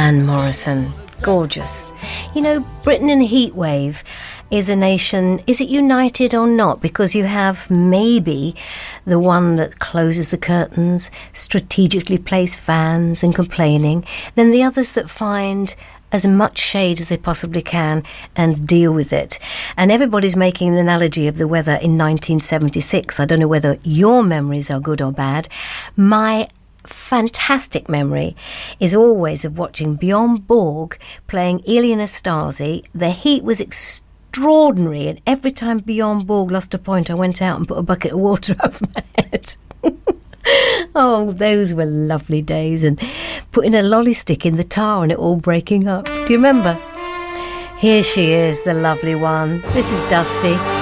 Van Morrison. Gorgeous. You know, Britain in a heatwave is a nation, is it united or not? Because you have maybe the one that closes the curtains, strategically place fans and complaining, then the others that find as much shade as they possibly can and deal with it. And everybody's making an analogy of the weather in 1976. I don't know whether your memories are good or bad. My fantastic memory is always of watching Bjorn Borg playing Elin Nastasi. The heat was extraordinary, and every time Bjorn Borg lost a point, I went out and put a bucket of water over my head. Oh, those were lovely days, and putting a lolly stick in the tar and it all breaking up. Do you remember? Here she is, the lovely one. This is Dusty.